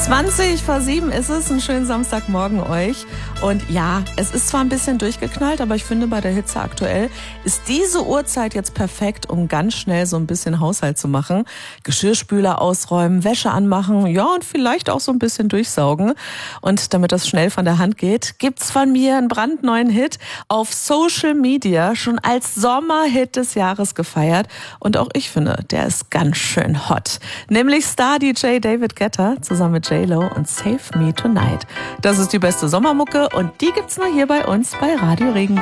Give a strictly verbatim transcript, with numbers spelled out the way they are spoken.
zwanzig vor sieben ist es, einen schönen Samstagmorgen euch. Und ja, es ist zwar ein bisschen durchgeknallt, aber ich finde, bei der Hitze aktuell ist diese Uhrzeit jetzt perfekt, um ganz schnell so ein bisschen Haushalt zu machen. Geschirrspüler ausräumen, Wäsche anmachen, ja, und vielleicht auch so ein bisschen durchsaugen. Und damit das schnell von der Hand geht, gibt's von mir einen brandneuen Hit auf Social Media, schon als Sommerhit des Jahres gefeiert. Und auch ich finde, der ist ganz schön hot. Nämlich Star-D J David Guetta zusammen mit J-Lo und Save Me Tonight. Das ist die beste Sommermucke und die gibt's nur hier bei uns bei Radio Regenbogen.